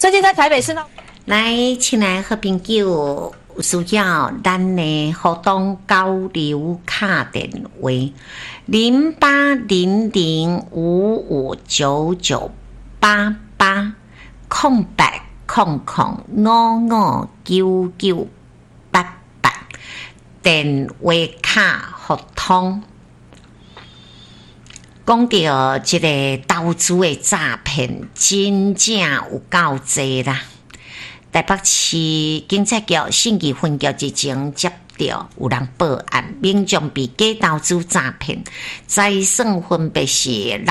最近在台北市呢。 来，亲爱好朋友，需要咱的互动交流卡电话0800559988空白00559988电话卡互通。讲到这个投资的诈骗，真正有够多啦！台北市警察局信义分局之前接到有人报案，民众被假投资诈骗，财产分别是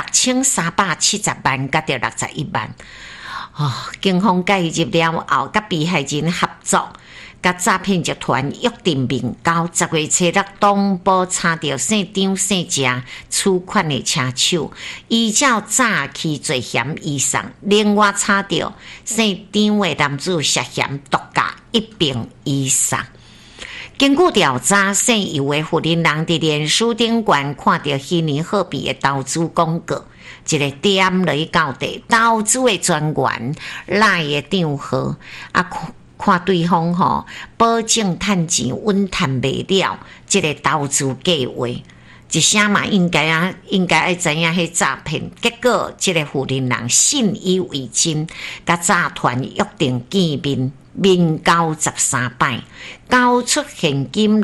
6370万甲到61万。警方介入了后，甲被害人合作。甲诈骗集团约定面交，10月初6东部查到姓张姓谢取款的车手，依照诈欺罪嫌移送。另外查到姓张的男子涉嫌毒驾一并移送。经过调查，姓尤的负责人伫脸书顶悬看到虚拟货币的投资广告，一个点落去到底投资的专员赖的账号看对方保证趁钱稳赚袂了，这个投资计划一声嘛应该要知影迄诈骗。结果这个负责人信以为真，甲诈团约定见面交13摆，交出现金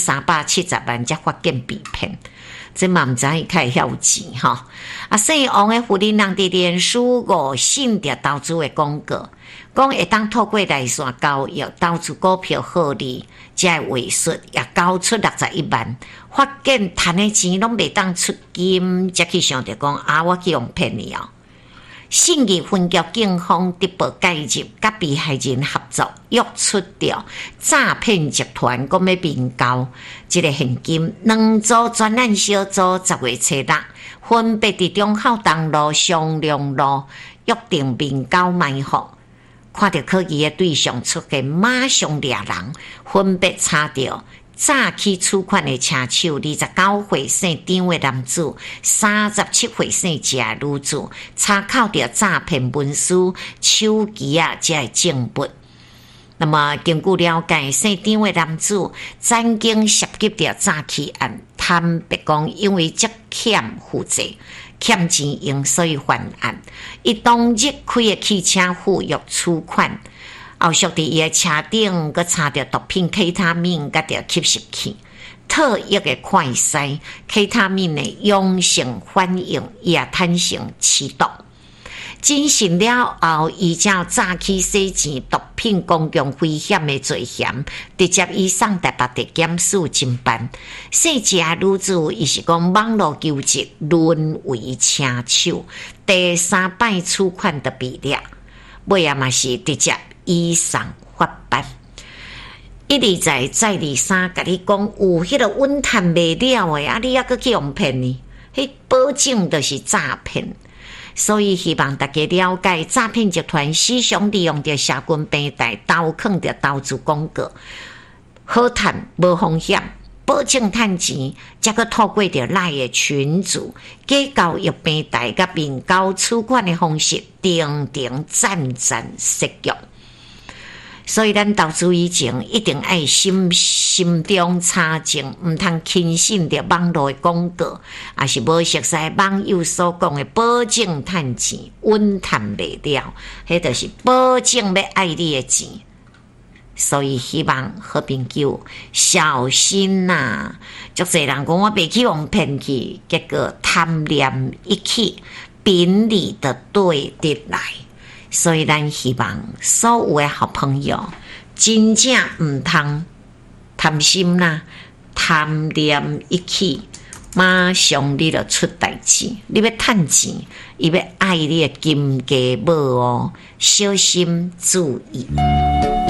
6370万，才发现被骗。这嘛毋知伊开晓钱姓王的负责人伫脸书信着投资的广告，讲会当透过内线交易投资股票获利，才会位数也交出61万，发现赚的钱拢袂当出金，才去想着讲我去用骗你信义分局警方直报介入，甲被害人合作，约出掉诈骗集团，讲要面交这个现金。两组专案小组10月初6分别伫忠孝东路、松隆路约定面交埋伏。看到可疑的对象出现，马上抓人，分别查到诈欺取款的车手29岁姓张的男子，37岁姓谢女子，查扣到诈骗文书、手机才会证物。那么经过了解，姓张的男子曾经涉及到诈欺案，坦白讲，因为积欠负债。欠钱用，所以犯案。伊当日开的汽车付约取款，后续伫伊的车顶，佮查到毒品 K 他命，佮着吸食器、特约的快筛 K 他命的阳性反应，也产生吸毒。进行了后，依照诈欺洗钱、毒品公共危险的罪嫌，直接移送台北地检署侦办。姓谢女子，伊是讲网络求职，沦为车手，第3摆取款的比例，尾也嘛是直接移送法办。一而再，再而三，甲你讲有迄个稳赚袂了的，你还阁去用骗呢？迄保证就是诈骗。所以希望大家了解，诈骗集团时常利用着社群平台投放着投资广告，好赚无风险，保证赚钱，才个透过着赖的群组、假交易平台甲面交取款的方式，定赞设局。所以咱投资以前一定要心中查证，毋通轻信着网络的广告，也是无熟悉网友所讲的保证赚钱稳赚袂了，迄就是保证要爱你的钱。所以希望好朋友小心呐！足侪人讲我被去用骗去，结果贪念一起，宾利的对得来。所以咱希望所有的好朋友真正毋通贪心啦，贪念一起，马上你就出代志。你要趁钱，伊要爱你的金家宝小心注意。